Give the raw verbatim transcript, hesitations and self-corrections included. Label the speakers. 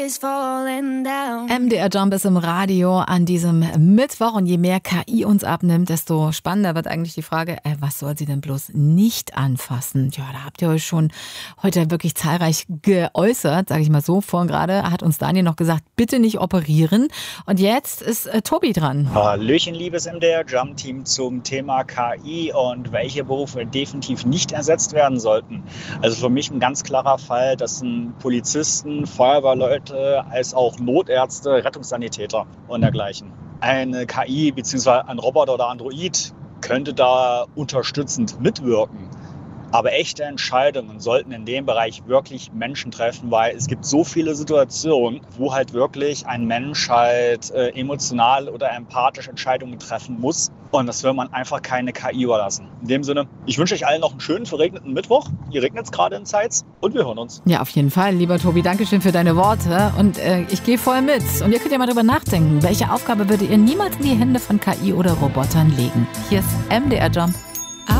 Speaker 1: M D R Jump ist im Radio an diesem Mittwoch und je mehr K I uns abnimmt, desto spannender wird eigentlich die Frage, äh, was soll sie denn bloß nicht anfassen? Ja, da habt ihr euch schon heute wirklich zahlreich geäußert, sage ich mal so. Vorhin gerade hat uns Daniel noch gesagt, bitte nicht operieren. Und jetzt ist äh, Tobi dran.
Speaker 2: Hallöchen, liebes M D R Jump Team zum Thema K I und welche Berufe definitiv nicht ersetzt werden sollten. Also für mich ein ganz klarer Fall, das sind Polizisten, Feuerwehrleute, als auch Notärzte, Rettungssanitäter und dergleichen. Eine K I bzw. ein Roboter oder Android könnte da unterstützend mitwirken. Aber echte Entscheidungen sollten in dem Bereich wirklich Menschen treffen, weil es gibt so viele Situationen, wo halt wirklich ein Mensch halt äh, emotional oder empathisch Entscheidungen treffen muss. Und das will man einfach keine K I überlassen. In dem Sinne, ich wünsche euch allen noch einen schönen, verregneten Mittwoch. Hier regnet es gerade in Zeitz und wir hören uns.
Speaker 1: Ja, auf jeden Fall. Lieber Tobi, Dankeschön für deine Worte. Und äh, ich gehe voll mit. Und ihr könnt ja mal drüber nachdenken, welche Aufgabe würdet ihr niemals in die Hände von K I oder Robotern legen? Hier ist M D R Jump.